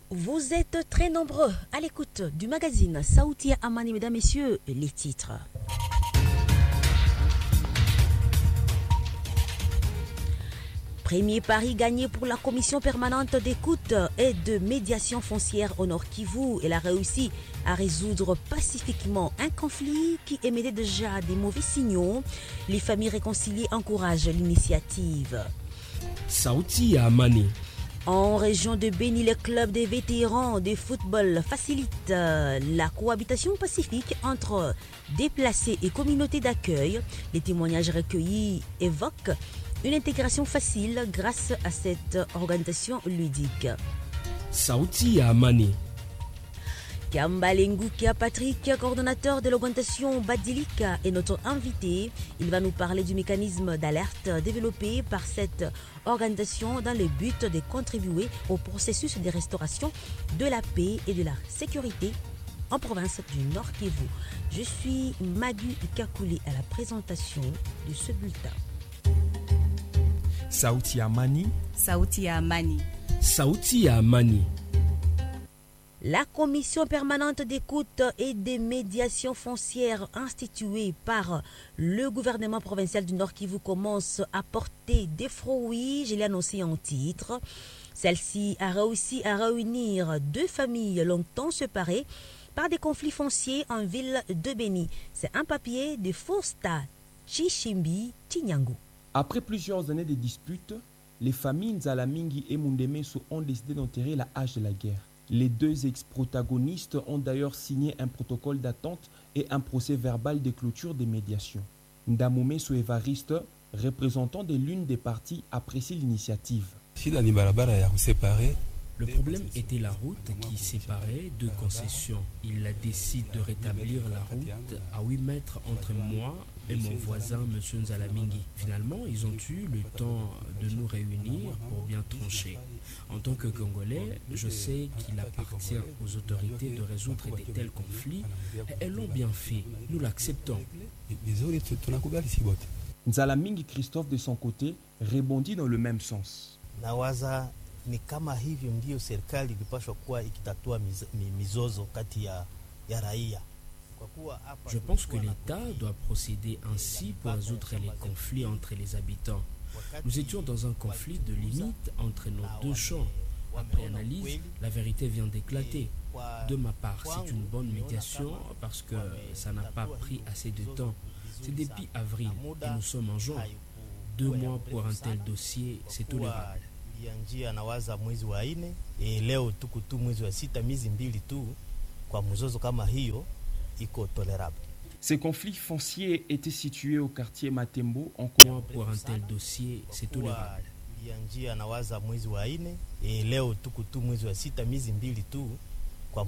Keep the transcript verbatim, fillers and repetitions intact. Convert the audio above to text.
Vous êtes très nombreux à l'écoute du magazine Sauti ya Amani, mesdames, messieurs, les titres. Premier pari gagné pour la commission permanente d'écoute et de médiation foncière au Nord Kivu. Elle a réussi à résoudre pacifiquement un conflit qui émettait déjà des mauvais signaux. Les familles réconciliées encouragent l'initiative. Sauti ya Amani. En région de Béni, le club des vétérans de football facilite la cohabitation pacifique entre déplacés et communautés d'accueil. Les témoignages recueillis évoquent une intégration facile grâce à cette organisation ludique. Sauti ya Amani. Kambalengu Kia Patrick, coordonnateur de l'augmentation Badilika, est notre invité. Il va nous parler du mécanisme d'alerte développé par cette organisation dans le but de contribuer au processus de restauration de la paix et de la sécurité en province du Nord Kivu. Je suis Magu Ikakouli à la présentation de ce bulletin. Sauti ya Amani. Sauti ya Amani. Sauti ya Amani. La commission permanente d'écoute et de médiation foncière instituée par le gouvernement provincial du Nord Kivu commence à porter des fruits, je l'ai annoncé en titre. Celle-ci a réussi à réunir deux familles longtemps séparées par des conflits fonciers en ville de Béni. C'est un papier de Fosta Chishimbi Tinyangu. Après plusieurs années de disputes, les familles Nzalamingi et Mundemeso ont décidé d'enterrer la hache de la guerre. Les deux ex-protagonistes ont d'ailleurs signé un protocole d'attente et un procès verbal de clôture des médiations. Ndamumeso Evariste, représentant de l'une des parties, apprécie l'initiative. Le problème était la route qui séparait deux concessions. Il décide de rétablir la route à huit mètres entre moi et mon voisin, M. Nzalamingi. Finalement, ils ont eu le temps de nous réunir pour bien trancher. En tant que Congolais, je sais qu'il appartient aux autorités de résoudre de tels conflits et elles l'ont bien fait. Nous l'acceptons. Nzalamingi Christophe, de son côté, rebondit dans le même sens. Nawaza ni kama hivyo ndio serikali ilipaswa kuwa ikitatua mizozo kati ya, ya raia. Je pense que l'État doit procéder ainsi pour résoudre les conflits entre les habitants. Nous étions dans un conflit de limite entre nos deux champs. Après analyse, la vérité vient d'éclater. De ma part, c'est une bonne médiation parce que ça n'a pas pris assez de temps. C'est depuis avril et nous sommes en juin. Deux mois pour un tel dossier, c'est tolérable. Njia nawaza mwezi wa nne e leo tuko tu mwezi wa sita, miezi mbili tu kwa mzozo kama hiyo iko tolerable. Ces conflits fonciers étaient situés au quartier Matembo en Moi pour un tel dossier, c'est tolérable. Njia nawaza mwezi wa nne e leo tuko tu mwezi wa sita, miezi mbili tu